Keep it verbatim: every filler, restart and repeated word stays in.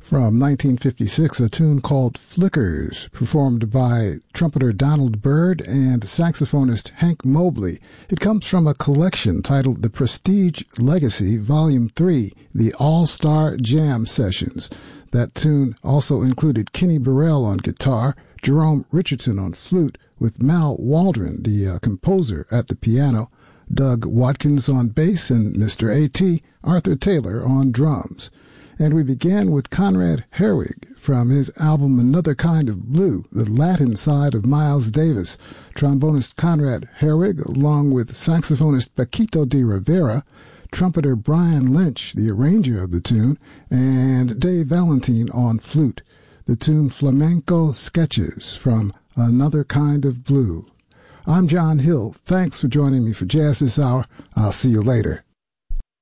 From nineteen fifty-six, a tune called Flickers, performed by trumpeter Donald Byrd and saxophonist Hank Mobley. It comes from a collection titled The Prestige Legacy, Volume three, The All-Star Jam Sessions. That tune also included Kenny Burrell on guitar, Jerome Richardson on flute, with Mal Waldron, the uh, composer, at the piano, Doug Watkins on bass, and Mister A T, Arthur Taylor, on drums. And we began with Conrad Herwig from his album Another Kind of Blue, the Latin side of Miles Davis. Trombonist Conrad Herwig, along with saxophonist Paquito de Rivera, trumpeter Brian Lynch, the arranger of the tune, and Dave Valentine on flute. The tune Flamenco Sketches from Another Kind of Blue. I'm John Hill. Thanks for joining me for Jazz This Hour. I'll see you later.